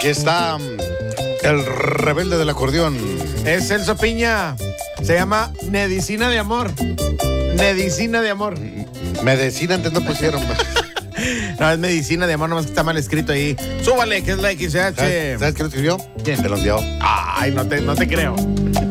Aquí está el rebelde del acordeón. Es Celso Piña. Se llama Medicina de Amor. Medicina de Amor. Medicina antes no pusieron. No, es Medicina de Amor, nomás que está mal escrito ahí. Súbale, que es la XH. ¿Sabes quién lo escribió? ¿Quién? El ondeado. Ay, no te creo.